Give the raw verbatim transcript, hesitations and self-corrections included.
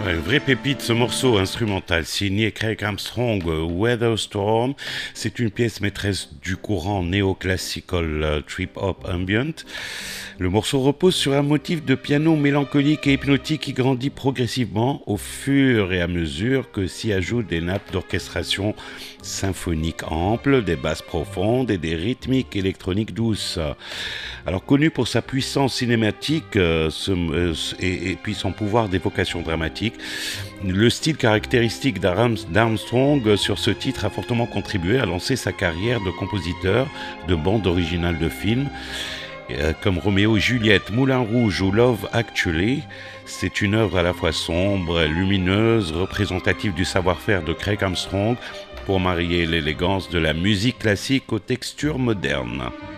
Un vrai pépite, ce morceau instrumental signé Craig Armstrong, Weather Storm. C'est une pièce maîtresse du courant néoclassical trip-hop ambient. Le morceau repose sur un motif de piano mélancolique et hypnotique qui grandit progressivement au fur et à mesure que s'y ajoutent des nappes d'orchestration symphoniques amples, des basses profondes et des rythmiques électroniques douces. Alors connu pour sa puissance cinématique euh, ce, euh, et, et puis son pouvoir d'évocation dramatique, le style caractéristique d'Armstrong sur ce titre a fortement contribué à lancer sa carrière de compositeur de bandes originales de films. Comme Roméo et Juliette, Moulin Rouge ou Love Actually, c'est une œuvre à la fois sombre, lumineuse, représentative du savoir-faire de Craig Armstrong pour marier l'élégance de la musique classique aux textures modernes.